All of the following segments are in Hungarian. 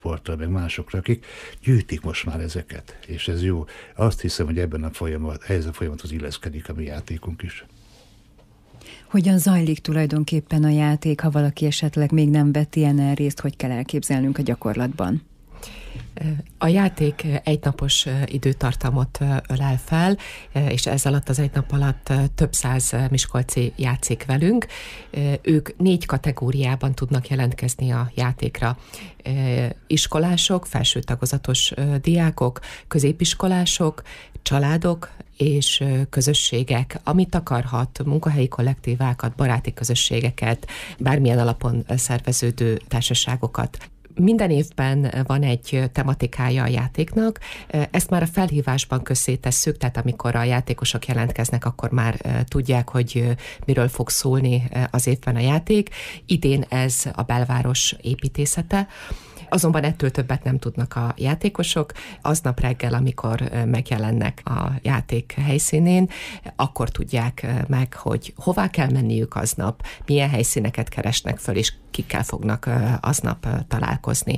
porttal, meg másokra, akik gyűjtik most már ezeket, és ez jó. Azt hiszem, hogy ebben ez a folyamathoz illeszkedik a mi játékunk is. Hogyan zajlik tulajdonképpen a játék, ha valaki esetleg még nem vett ilyen részt, hogy kell elképzelnünk a gyakorlatban? A játék egynapos időtartamot ölel fel, és ez alatt az egy nap alatt több száz miskolci játszik velünk. Ők 4 kategóriában tudnak jelentkezni a játékra. Iskolások, felső tagozatos diákok, középiskolások, családok és közösségek, amit akarhat, munkahelyi kollektívákat, baráti közösségeket, bármilyen alapon szerveződő társaságokat. Minden évben van egy tematikája a játéknak, ezt már a felhívásban közzétesszük, tehát amikor a játékosok jelentkeznek, akkor már tudják, hogy miről fog szólni az évben a játék. Idén ez a belváros építészete, azonban ettől többet nem tudnak a játékosok. Aznap reggel, amikor megjelennek a játék helyszínén, akkor tudják meg, hogy hová kell menniük aznap, milyen helyszíneket keresnek föl, és kikkel fognak aznap találkozni.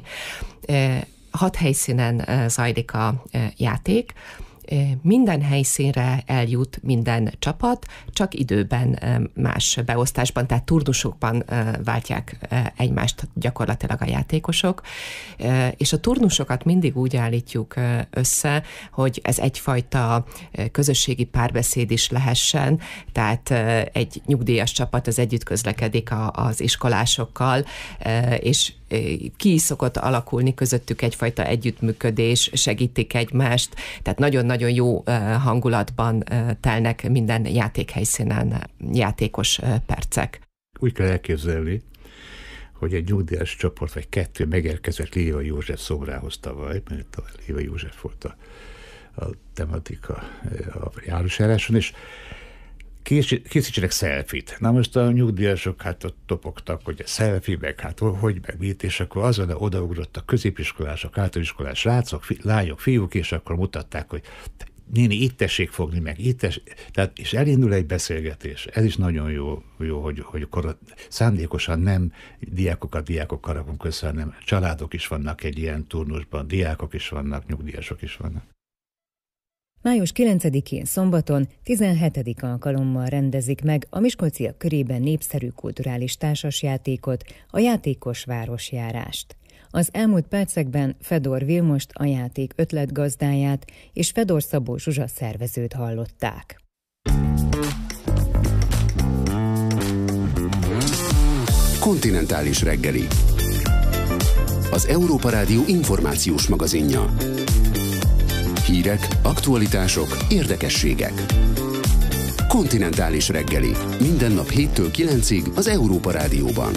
6 helyszínen zajlik a játék. Minden helyszínre eljut minden csapat, csak időben más beosztásban, tehát turnusokban váltják egymást gyakorlatilag a játékosok, és a turnusokat mindig úgy állítjuk össze, hogy ez egyfajta közösségi párbeszéd is lehessen, tehát egy nyugdíjas csapat az együtt közlekedik az iskolásokkal, és ki is szokott alakulni közöttük egyfajta együttműködés, segítik egymást, tehát nagyon-nagyon jó hangulatban telnek minden játékhelyszínen játékos percek. Úgy kell elképzelni, hogy egy nyugdíjas csoport vagy 2 megérkezett Lévai József szobrához tavaly, mert a Lévai József volt a tematika a járásjáráson, és készítsenek szelfit. Na most a nyugdíjasok hát ott topogtak, hogy a szelfi, meg hát hogy meg mit, és akkor azon odaugrottak középiskolások, általánosiskolás srácok, lányok, fiúk, és akkor mutatták, hogy néni, itt tessék fogni, meg itt tessék. Tehát, és elindul egy beszélgetés. Ez is nagyon jó hogy szándékosan nem diákokkal rakunk össze, hanem családok is vannak egy ilyen turnusban, diákok is vannak, nyugdíjasok is vannak. Május 9-én szombaton 17. alkalommal rendezik meg a miskolciak körében népszerű kulturális társasjátékot, a játékos városjárást. Az elmúlt percekben Fedor Vilmost, a játék ötletgazdáját, és Fedor Szabó Zsuzsa szervezőt hallották. Kontinentális reggeli. Az Európa Rádió információs magazinja. Hírek, aktualitások, érdekességek. Kontinentális reggeli. Minden nap 7-től 9-ig az Európa Rádióban.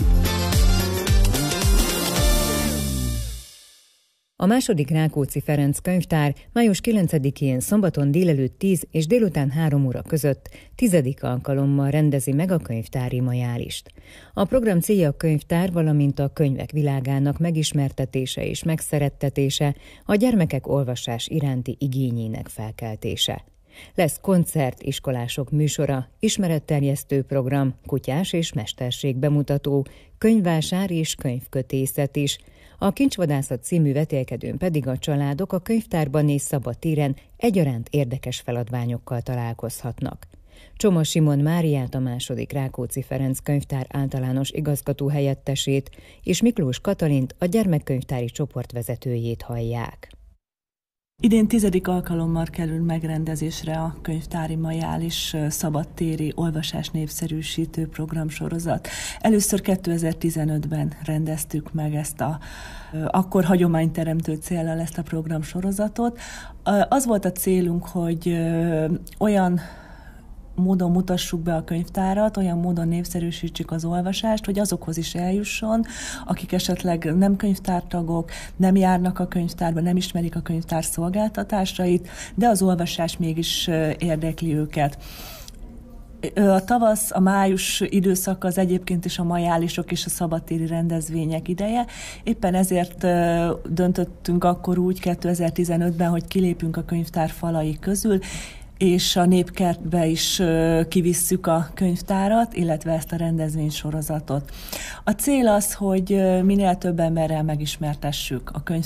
A második Rákóczi Ferenc könyvtár május 9-én szombaton délelőtt 10 és délután 3 óra között 10. alkalommal rendezi meg a könyvtári majálist. A program célja a könyvtár, valamint a könyvek világának megismertetése és megszerettetése, a gyermekek olvasás iránti igényének felkeltése. Lesz koncert, iskolások műsora, ismeretterjesztő program, kutyás és mesterség bemutató, könyvvásár és könyvkötészet is. A Kincsvadászat című vetélkedőn pedig a családok a könyvtárban és szabadtéren egyaránt érdekes feladványokkal találkozhatnak. Csoma Simon Máriát, a második Rákóczi Ferenc könyvtár általános igazgató helyettesét és Miklós Katalint, a gyermekkönyvtári csoport vezetőjét hallják. Idén 10. alkalommal kerül megrendezésre a könyvtári majális szabadtéri olvasás népszerűsítő programsorozat. Először 2015-ben rendeztük meg ezt akkor hagyományteremtő céllal ezt a programsorozatot. Az volt a célunk, hogy olyan módon mutassuk be a könyvtárat, olyan módon népszerűsítsük az olvasást, hogy azokhoz is eljusson, akik esetleg nem könyvtártagok, nem járnak a könyvtárba, nem ismerik a könyvtár szolgáltatásait, de az olvasás mégis érdekli őket. A tavasz, a május időszak az egyébként is a majálisok és a szabadtéri rendezvények ideje. Éppen ezért döntöttünk akkor úgy 2015-ben, hogy kilépünk a könyvtár falai közül, és a Népkertbe is kivisszük a könyvtárat, illetve ezt a rendezvénysorozatot. A cél az, hogy minél több emberrel megismertessük a